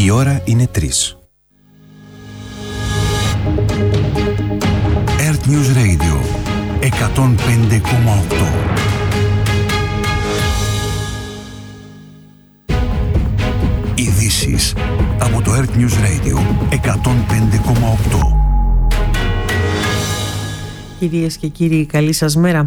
Η ώρα είναι 3. Earth News Radio 105,8. Ειδήσεις από το Earth News Radio 105,8. Κυρίες και κύριοι, καλή σας μέρα.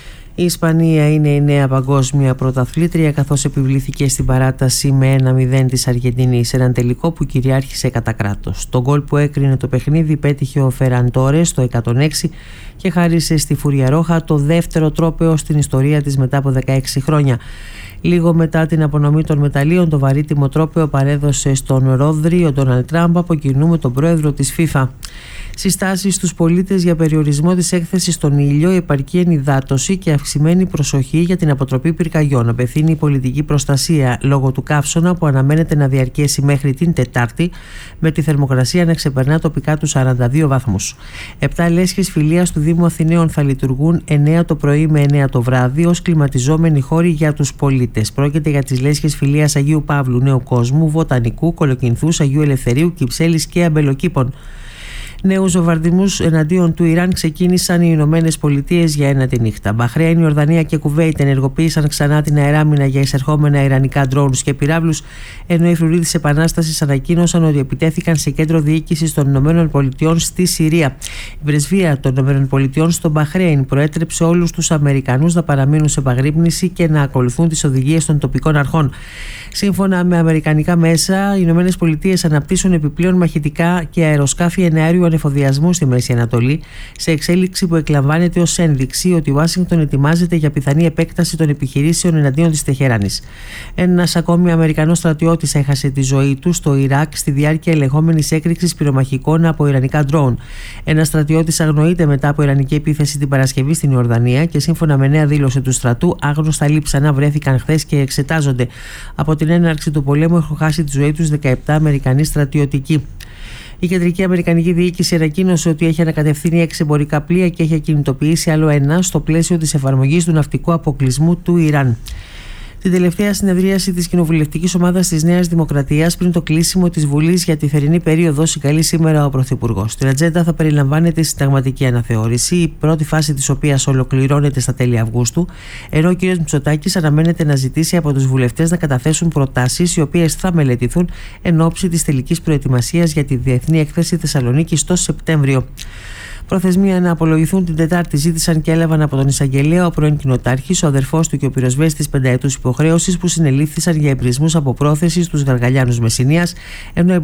Η Ισπανία είναι η νέα παγκόσμια πρωταθλήτρια, καθώς επιβλήθηκε στην παράταση με 1-0 της Αργεντινής σε έναν τελικό που κυριάρχησε κατά κράτος. Το γκολ που έκρινε το παιχνίδι πέτυχε ο Φεράν Τόρες στο 106 και χάρισε στη Φουριαρόχα το δεύτερο τρόπαιο στην ιστορία της μετά από 16 χρόνια. Λίγο μετά την απονομή των μεταλλίων, το βαρύτιμο τρόπαιο παρέδωσε στον Ρόδρυ ο Ντόναλντ Τραμπ από κοινού με τον πρόεδρο της FIFA. Συστάσεις στους πολίτες για περιορισμό της έκθεσης στον ήλιο, επαρκή ενυδάτωση και αυξημένη προσοχή για την αποτροπή πυρκαγιών. Απευθύνει η πολιτική προστασία λόγω του καύσωνα που αναμένεται να διαρκέσει μέχρι την Τετάρτη, με τη θερμοκρασία να ξεπερνά τοπικά τους 42 βαθμούς. 7 λέσχες φιλίας του Δήμου Αθηναίων θα λειτουργούν 9 το πρωί με 9 το βράδυ ως κλιματιζόμενοι χώροι για τους πολίτες. Πρόκειται για τις λέσχες φιλίας Αγίου Παύλου, Νέου Κόσμου, Βοτανικού, Κολοκυνθούς, Αγίου Ελευθερίου, Κυψέλης και Αμπελοκήπων. Νέους βομβαρδισμούς εναντίον του Ιράν ξεκίνησαν οι Ηνωμένες Πολιτείες για ένα τη νύχτα. Μπαχρέιν, Ιορδανία και Κουβέιτ ενεργοποίησαν ξανά την αεράμινα για εισερχόμενα ιρανικά ντρόουν και πυράβλους, ενώ οι φρουροί της Επανάστασης ανακοίνωσαν ότι επιτέθηκαν σε κέντρο διοίκησης των Ηνωμένων Πολιτειών στη Συρία. Η πρεσβεία των Ηνωμένων Πολιτειών στο Μπαχρέιν προέτρεψε όλους τους Αμερικανούς να παραμείνουν σε επαγρύπνηση και να ακολουθούν τις οδηγίες των τοπικών αρχών. Σύμφωνα με αμερικανικά μέσα, οι Ηνωμένες Πολιτείες αναπτύσσουν επιπλέον μαχητικά και αεροσκάφη εναέριου ανεφοδιασμού στη Μέση Ανατολή, σε εξέλιξη που εκλαμβάνεται ως ένδειξη ότι η Ουάσιγκτον ετοιμάζεται για πιθανή επέκταση των επιχειρήσεων εναντίον της Τεχεράνης. Ένας ακόμη Αμερικανός στρατιώτης έχασε τη ζωή του στο Ιράκ στη διάρκεια ελεγχόμενης έκρηξης πυρομαχικών από ιρανικά ντρόουν. Ένας στρατιώτης αγνοείται μετά από ιρανική επίθεση την Παρασκευή στην Ιορδανία και σύμφωνα με νέα δήλωση του στρατού, άγνωστα λείψανα βρέθηκαν χθες και εξετάζονται. Από την έναρξη του πολέμου έχουν χάσει τη ζωή τους 17 Αμερικανοί στρατιωτικοί. Η κεντρική αμερικανική διοίκηση ανακοίνωσε ότι έχει ανακατευθύνει 6 εμπορικά πλοία και έχει ακινητοποιήσει άλλο ένα στο πλαίσιο της εφαρμογής του ναυτικού αποκλεισμού του Ιράν. Την τελευταία συνεδρίαση της κοινοβουλευτικής ομάδας της Νέας Δημοκρατίας πριν το κλείσιμο της Βουλής για τη θερινή περίοδο συγκαλεί σήμερα ο Πρωθυπουργός. Στην ατζέντα θα περιλαμβάνεται η συνταγματική αναθεώρηση, η πρώτη φάση της οποίας ολοκληρώνεται στα τέλη Αυγούστου, ενώ ο κ. Μητσοτάκης αναμένεται να ζητήσει από τους βουλευτές να καταθέσουν προτάσεις οι οποίες θα μελετηθούν εν ώψη της τελικής προετοιμασίας για τη Διεθνή Έκθεση Θεσσαλονίκης το Σεπτέμβριο. Προθεσμία να απολογηθούν την Τετάρτη ζήτησαν και έλαβαν από τον εισαγγελέα ο πρώην κοινοτάρχης, ο αδερφός του και ο πυροσβέστης πενταετούς υποχρέωσης που συνελήφθησαν για εμπρισμούς από πρόθεση στους Γαργαλιάνους Μεσσηνίας, ενώ